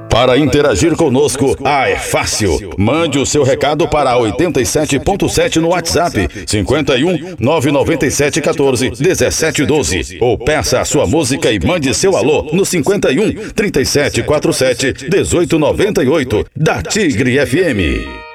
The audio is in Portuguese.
Para interagir conosco, é fácil. Mande o seu recado para 87.7 no WhatsApp, 51 997 14 17 12. Ou peça a sua música e mande seu alô no 51 37 47 18 98 da Tigre FM.